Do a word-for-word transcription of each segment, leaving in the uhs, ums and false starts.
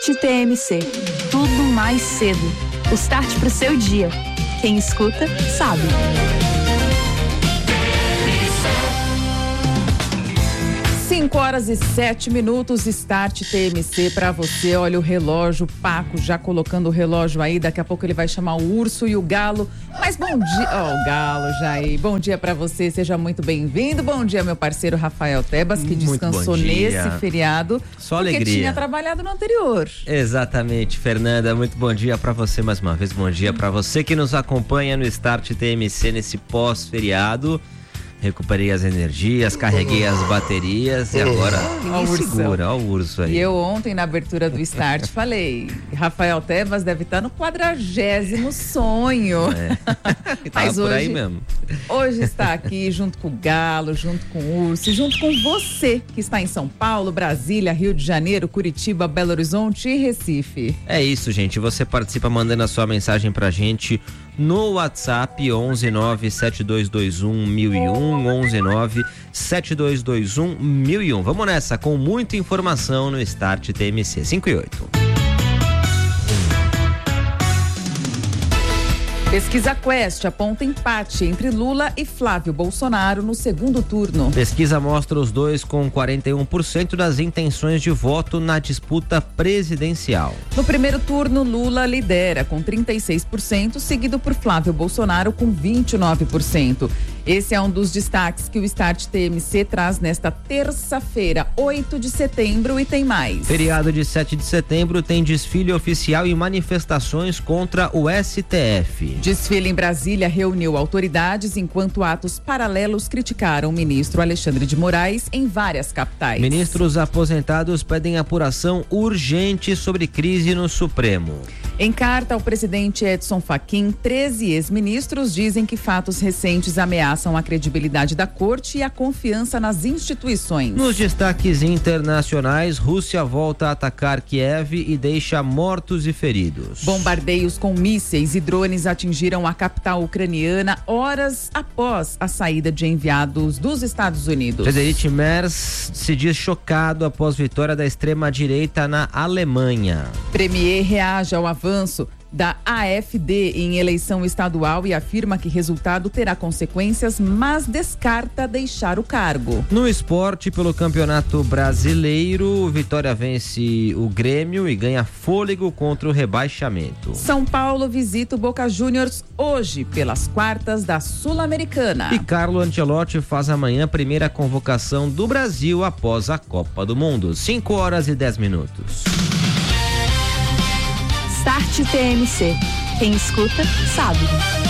T M C. Tudo mais cedo. O start pro seu dia. Quem escuta, sabe. cinco horas e sete minutos, Start T M C pra você. Olha o relógio, Paco já colocando o relógio aí. Daqui a pouco ele vai chamar o urso e o galo. Mas bom dia, ó, oh, o galo já aí. Bom dia pra você, seja muito bem-vindo. Bom dia, meu parceiro Rafael Tebas, que descansou nesse feriado. Só porque alegria. tinha trabalhado no anterior. Exatamente, Fernanda. Muito bom dia pra você mais uma vez. Bom dia pra você que nos acompanha no Start T M C nesse pós-feriado. Recuperei as energias, carreguei as baterias e agora Ó, me segura, ó o urso aí. E eu ontem na abertura do Start falei, Rafael Tebas deve estar no quadragésimo sonho. É. Mas por hoje, aí mesmo. Hoje está aqui junto com o Galo, junto com o Urso, junto com você que está em São Paulo, Brasília, Rio de Janeiro, Curitiba, Belo Horizonte e Recife. É isso, gente. Você participa mandando a sua mensagem pra gente no WhatsApp onze nove sete dois dois um mil e um, onze nove sete dois dois um mil e um. Vamos nessa com muita informação no Start T M C cinco e oito. Pesquisa Quest aponta empate entre Lula e Flávio Bolsonaro no segundo turno. Pesquisa mostra os dois com quarenta e um por cento das intenções de voto na disputa presidencial. No primeiro turno, Lula lidera com trinta e seis por cento, seguido por Flávio Bolsonaro com vinte e nove por cento. Esse é um dos destaques que o Start T M C traz nesta terça-feira, oito de setembro, e tem mais. Feriado de sete de setembro tem desfile oficial e manifestações contra o S T F. Desfile em Brasília reuniu autoridades, enquanto atos paralelos criticaram o ministro Alexandre de Moraes em várias capitais. Ministros aposentados pedem apuração urgente sobre crise no Supremo. Em carta ao presidente Edson Fachin, treze ex-ministros dizem que fatos recentes ameaçam a credibilidade da corte e a confiança nas instituições. Nos destaques internacionais, Rússia volta a atacar Kiev e deixa mortos e feridos. Bombardeios com mísseis e drones atingiram a capital ucraniana horas após a saída de enviados dos Estados Unidos. Friedrich Merz se diz chocado após vitória da extrema-direita na Alemanha. Premier reage ao avanço da A F D em eleição estadual e afirma que resultado terá consequências, mas descarta deixar o cargo. No esporte, pelo Campeonato Brasileiro, Vitória vence o Grêmio e ganha fôlego contra o rebaixamento. São Paulo visita o Boca Juniors hoje pelas quartas da Sul-Americana. E Carlo Ancelotti faz amanhã a primeira convocação do Brasil após a Copa do Mundo. cinco horas e dez minutos. Start T M C. Quem escuta, sabe.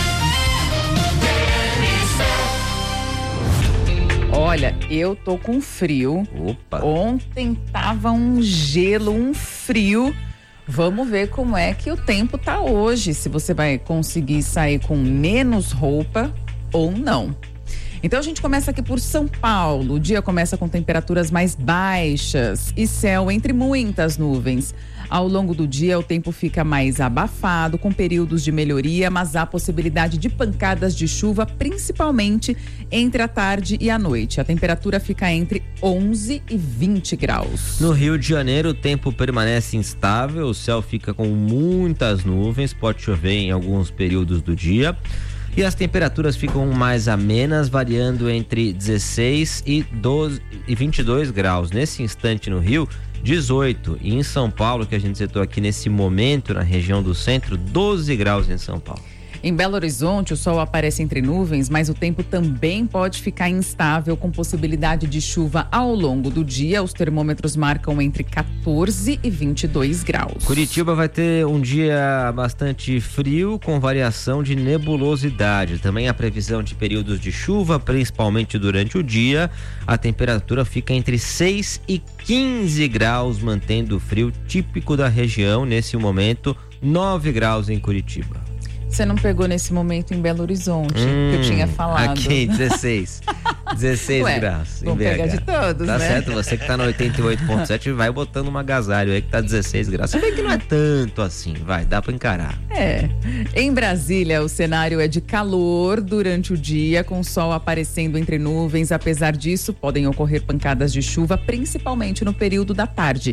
Olha, eu tô com frio. Opa! Ontem tava um gelo, um frio. Vamos ver como é que o tempo tá hoje. Se você vai conseguir sair com menos roupa ou não. Então a gente começa aqui por São Paulo. O dia começa com temperaturas mais baixas e céu entre muitas nuvens. Ao longo do dia, o tempo fica mais abafado, com períodos de melhoria, mas há possibilidade de pancadas de chuva, principalmente entre a tarde e a noite. A temperatura fica entre onze e vinte graus. No Rio de Janeiro, o tempo permanece instável, o céu fica com muitas nuvens, pode chover em alguns períodos do dia. E as temperaturas ficam mais amenas, variando entre dezesseis e vinte e dois graus. Nesse instante no Rio, dezoito. E em São Paulo, que a gente citou aqui nesse momento, na região do centro, doze graus em São Paulo. Em Belo Horizonte, o sol aparece entre nuvens, mas o tempo também pode ficar instável, com possibilidade de chuva ao longo do dia. Os termômetros marcam entre quatorze e vinte e dois graus. Curitiba vai ter um dia bastante frio, com variação de nebulosidade. Também a previsão de períodos de chuva, principalmente durante o dia. A temperatura fica entre seis e quinze graus, mantendo o frio típico da região. Nesse momento, nove graus em Curitiba. Você não pegou nesse momento em Belo Horizonte, hum, que eu tinha falado. Aqui, dezesseis. dezesseis Ué, graus. Vamos pegar de todos, tá né? Tá certo, você que tá no oitenta e oito ponto sete vai botando um agasalho aí que tá dezesseis graus. Se bem que não é tanto assim, vai, dá pra encarar. É. Em Brasília, o cenário é de calor durante o dia, com o sol aparecendo entre nuvens. Apesar disso, podem ocorrer pancadas de chuva, principalmente no período da tarde.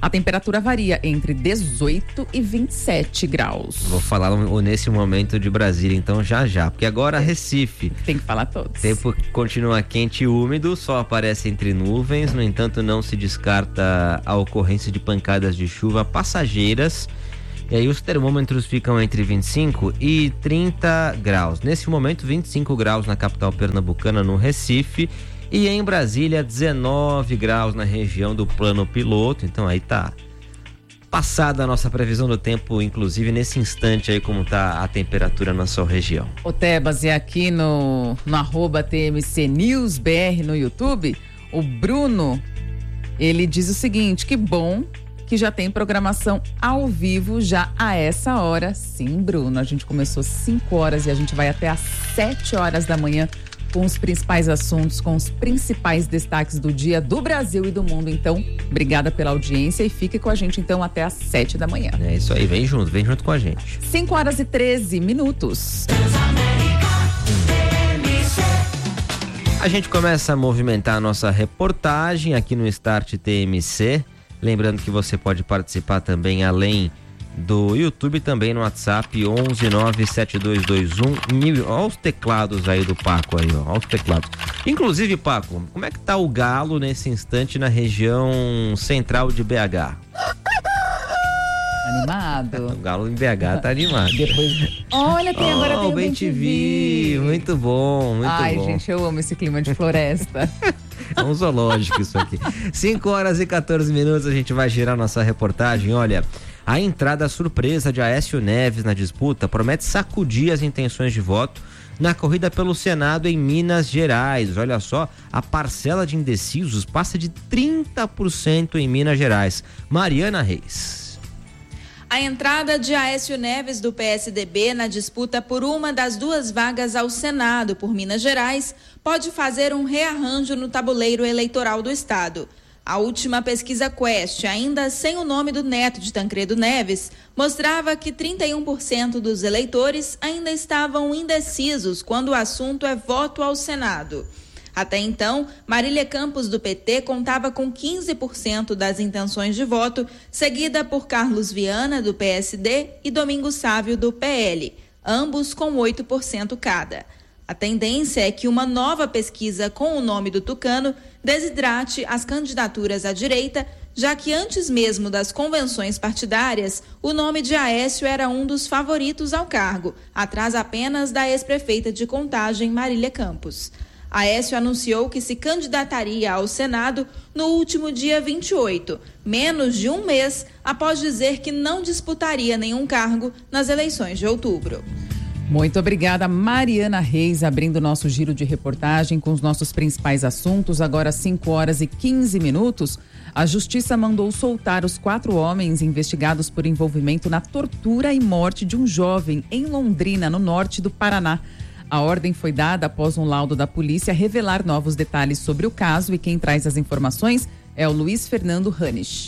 A temperatura varia entre dezoito e vinte e sete graus. Vou falar nesse momento de Brasília, então já já, porque agora Recife. Tem que falar todos. Tempo continua quente e úmido, sol aparece entre nuvens, no entanto não se descarta a ocorrência de pancadas de chuva passageiras. E aí os termômetros ficam entre vinte e cinco e trinta graus. Nesse momento, vinte e cinco graus na capital pernambucana, no Recife, e em Brasília, dezenove graus na região do Plano Piloto. Então aí tá passada a nossa previsão do tempo, inclusive nesse instante aí, como tá a temperatura na sua região. Ô Tebas, e aqui no, no arroba T M C News B R no YouTube, o Bruno, ele diz o seguinte: que bom que já tem programação ao vivo já a essa hora. Sim, Bruno, a gente começou cinco horas e a gente vai até às sete horas da manhã com os principais assuntos, com os principais destaques do dia do Brasil e do mundo. Então, obrigada pela audiência e fique com a gente então até às sete da manhã. É isso aí, vem junto, vem junto com a gente. cinco horas e treze minutos. A gente começa a movimentar a nossa reportagem aqui no Start T M C. Lembrando que você pode participar também além do YouTube, também no WhatsApp onze nove sete dois dois um mil. Olha os teclados aí do Paco aí, ó. Olha os teclados. Inclusive, Paco, como é que tá o galo nesse instante na região central de B H? Animado. O galo em B H tá animado. Depois... Olha, tem oh, agora tem o Bem T V. Muito bom, muito Ai, bom. Ai, gente, eu amo esse clima de floresta. É um zoológico isso aqui. cinco horas e quatorze minutos, a gente vai girar nossa reportagem. Olha, a entrada surpresa de Aécio Neves na disputa promete sacudir as intenções de voto na corrida pelo Senado em Minas Gerais. Olha só, a parcela de indecisos passa de trinta por cento em Minas Gerais. Mariana Reis. A entrada de Aécio Neves do P S D B na disputa por uma das duas vagas ao Senado por Minas Gerais pode fazer um rearranjo no tabuleiro eleitoral do estado. A última pesquisa Quest, ainda sem o nome do neto de Tancredo Neves, mostrava que trinta e um por cento dos eleitores ainda estavam indecisos quando o assunto é voto ao Senado. Até então, Marília Campos, do P T, contava com quinze por cento das intenções de voto, seguida por Carlos Viana, do P S D, e Domingos Sávio, do P L, ambos com oito por cento cada. A tendência é que uma nova pesquisa com o nome do tucano desidrate as candidaturas à direita, já que antes mesmo das convenções partidárias, o nome de Aécio era um dos favoritos ao cargo, atrás apenas da ex-prefeita de Contagem, Marília Campos. Aécio anunciou que se candidataria ao Senado no último dia vinte e oito, menos de um mês após dizer que não disputaria nenhum cargo nas eleições de outubro. Muito obrigada, Mariana Reis, abrindo nosso giro de reportagem com os nossos principais assuntos. Agora, cinco horas e quinze minutos. A Justiça mandou soltar os quatro homens investigados por envolvimento na tortura e morte de um jovem em Londrina, no norte do Paraná. A ordem foi dada após um laudo da polícia revelar novos detalhes sobre o caso, e quem traz as informações é o Luiz Fernando Hanisch.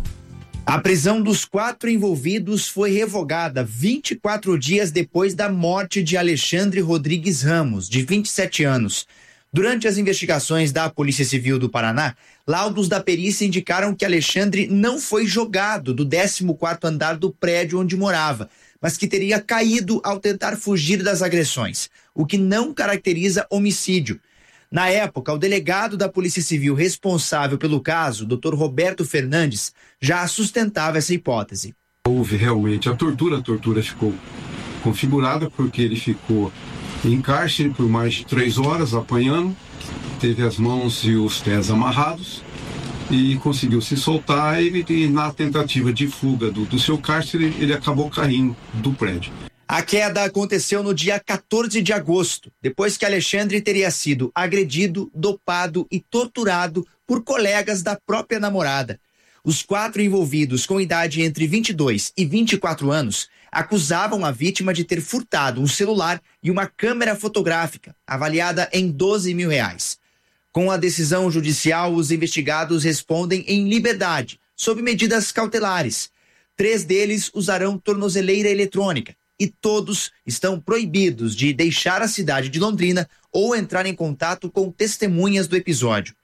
A prisão dos quatro envolvidos foi revogada vinte e quatro dias depois da morte de Alexandre Rodrigues Ramos, de vinte e sete anos. Durante as investigações da Polícia Civil do Paraná, laudos da perícia indicaram que Alexandre não foi jogado do décimo quarto andar do prédio onde morava, mas que teria caído ao tentar fugir das agressões, o que não caracteriza homicídio. Na época, o delegado da Polícia Civil responsável pelo caso, doutor Roberto Fernandes, já sustentava essa hipótese. Houve realmente a tortura, a tortura ficou configurada porque ele ficou em cárcere por mais de três horas apanhando, teve as mãos e os pés amarrados e conseguiu se soltar e, e na tentativa de fuga do, do seu cárcere, ele acabou caindo do prédio. A queda aconteceu no dia quatorze de agosto, depois que Alexandre teria sido agredido, dopado e torturado por colegas da própria namorada. Os quatro envolvidos, com idade entre vinte e dois e vinte e quatro anos, acusavam a vítima de ter furtado um celular e uma câmera fotográfica, avaliada em doze mil reais. Com a decisão judicial, os investigados respondem em liberdade, sob medidas cautelares. Três deles usarão tornozeleira eletrônica e todos estão proibidos de deixar a cidade de Londrina ou entrar em contato com testemunhas do episódio.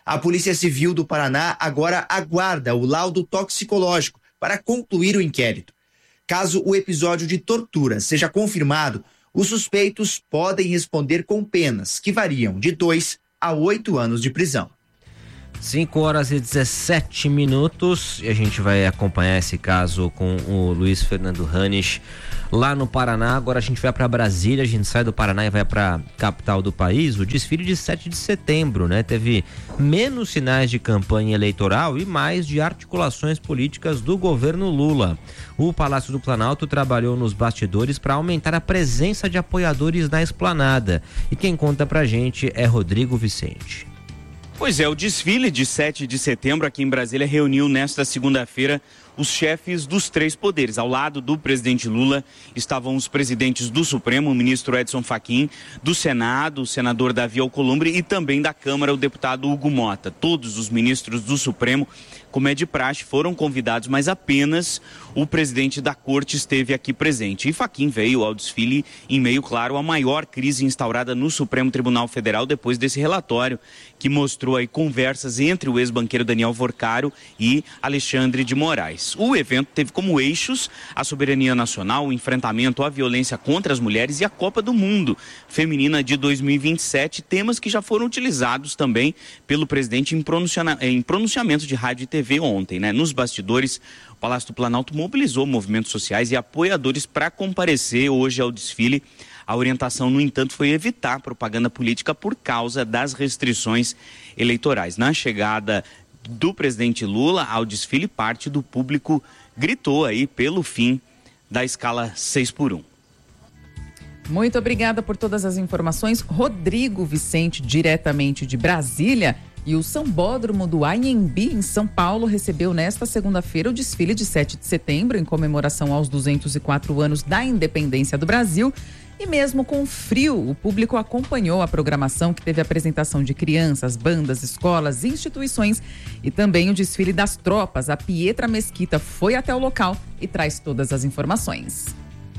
A Polícia Civil do Paraná agora aguarda o laudo toxicológico para concluir o inquérito. Caso o episódio de tortura seja confirmado, os suspeitos podem responder com penas que variam de dois a oito anos de prisão. cinco horas e dezessete minutos e a gente vai acompanhar esse caso com o Luiz Fernando Hannes lá no Paraná. Agora a gente vai para Brasília, a gente sai do Paraná e vai para capital do país. O desfile de sete de setembro, né? Teve menos sinais de campanha eleitoral e mais de articulações políticas do governo Lula. O Palácio do Planalto trabalhou nos bastidores para aumentar a presença de apoiadores na esplanada. E quem conta pra gente é Rodrigo Vicente. Pois é, o desfile de sete de setembro aqui em Brasília reuniu nesta segunda-feira os chefes dos três poderes. Ao lado do presidente Lula estavam os presidentes do Supremo, o ministro Edson Fachin, do Senado, o senador Davi Alcolumbre, e também da Câmara, o deputado Hugo Mota. Todos os ministros do Supremo, como é de praxe, foram convidados, mas apenas o presidente da corte esteve aqui presente. E Fachin veio ao desfile em meio, claro, à maior crise instaurada no Supremo Tribunal Federal depois desse relatório que mostrou aí conversas entre o ex-banqueiro Daniel Vorcaro e Alexandre de Moraes. O evento teve como eixos a soberania nacional, o enfrentamento à violência contra as mulheres e a Copa do Mundo Feminina de dois mil e vinte e sete, temas que já foram utilizados também pelo presidente em, pronuncia... em pronunciamento de rádio e T V ontem, né? Nos bastidores, o Palácio do Planalto mobilizou movimentos sociais e apoiadores para comparecer hoje ao desfile. A orientação, no entanto, foi evitar propaganda política por causa das restrições eleitorais. Na chegada do presidente Lula ao desfile, parte do público gritou aí pelo fim da escala seis por um. Muito obrigada por todas as informações. Rodrigo Vicente, diretamente de Brasília. E o Sambódromo do Anhembi, em São Paulo, recebeu nesta segunda-feira o desfile de sete de setembro, em comemoração aos duzentos e quatro anos da independência do Brasil. E mesmo com frio, o público acompanhou a programação, que teve apresentação de crianças, bandas, escolas, instituições e também o desfile das tropas. A Pietra Mesquita foi até o local e traz todas as informações.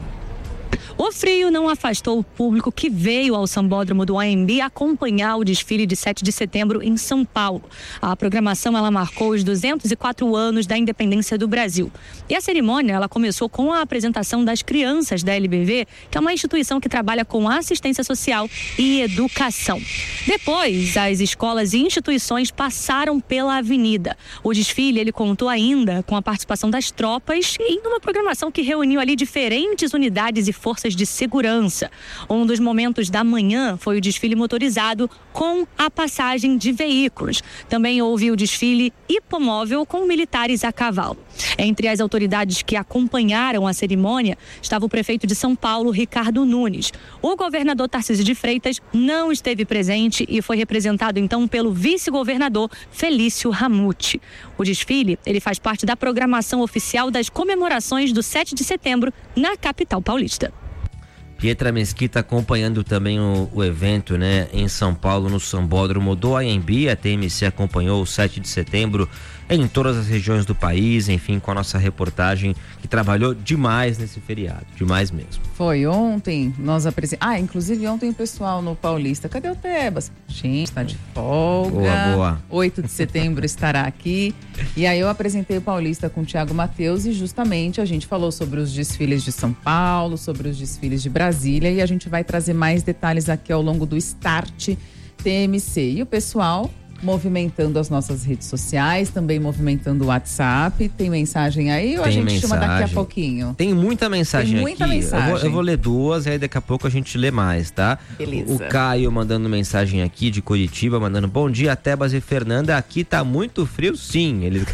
O frio não afastou o público que veio ao Sambódromo do Anhembi acompanhar o desfile de sete de setembro em São Paulo. A programação ela marcou os duzentos e quatro anos da independência do Brasil. E a cerimônia ela começou com a apresentação das crianças da L B V, que é uma instituição que trabalha com assistência social e educação. Depois, as escolas e instituições passaram pela avenida. O desfile ele contou ainda com a participação das tropas em uma programação que reuniu ali diferentes unidades e forças de segurança. Um dos momentos da manhã foi o desfile motorizado com a passagem de veículos. Também houve o desfile hipomóvel com militares a cavalo. Entre as autoridades que acompanharam a cerimônia estava o prefeito de São Paulo, Ricardo Nunes. O governador Tarcísio de Freitas não esteve presente e foi representado então pelo vice-governador Felício Ramute. O desfile ele faz parte da programação oficial das comemorações do sete de setembro na capital paulista. Pietra Mesquita acompanhando também o, o evento, né, em São Paulo, no Sambódromo do Anhembi. A T M C acompanhou o sete de setembro em todas as regiões do país, enfim, com a nossa reportagem que trabalhou demais nesse feriado, demais mesmo. Foi ontem, nós apresentamos, ah, inclusive ontem o pessoal no Paulista, cadê o Tebas? Gente, tá de folga. Boa, boa. oito de setembro estará aqui, e aí eu apresentei o Paulista com o Thiago Matheus e justamente a gente falou sobre os desfiles de São Paulo, sobre os desfiles de Brasília, e a gente vai trazer mais detalhes aqui ao longo do Start T M C. E o pessoal movimentando as nossas redes sociais, também movimentando o WhatsApp. Tem mensagem aí ou Tem a gente mensagem. chama daqui a pouquinho? Tem muita mensagem Tem muita aqui. mensagem. Eu vou, eu vou ler duas e aí daqui a pouco a gente lê mais, tá? Beleza. O, o Caio mandando mensagem aqui de Curitiba, mandando bom dia, Tebas e Fernanda. Aqui tá muito frio, sim. Eles...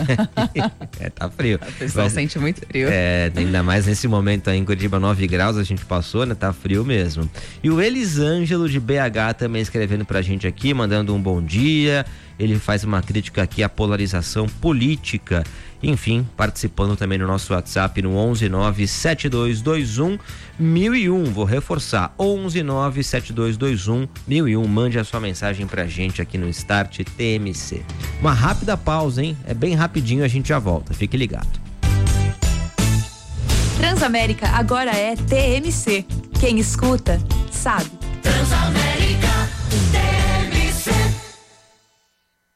é, tá frio. O pessoal Mas, sente muito frio. É, ainda mais nesse momento aí em Curitiba, nove graus, a gente passou, né? Tá frio mesmo. E o Elisângelo de B H também escrevendo pra gente aqui, mandando um bom dia. Ele faz uma crítica aqui à polarização política. Enfim, participando também no nosso WhatsApp no onze nove sete dois dois um mil e um. Vou reforçar, onze nove sete dois dois um mil e um. Mande a sua mensagem pra gente aqui no Start T M C. Uma rápida pausa, hein? É bem rapidinho, a gente já volta. Fique ligado. Transamérica agora é T M C. Quem escuta, sabe. Transamérica T M C.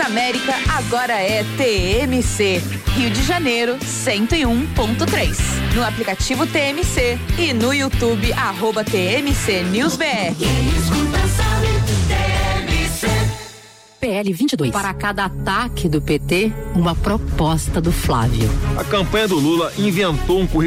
América agora é T M C. Rio de Janeiro, cento e um ponto três. No aplicativo T M C e no YouTube, arroba T M C News B R. P L vinte e dois. Para cada ataque do P T, uma proposta do Flávio. A campanha do Lula inventou um currículo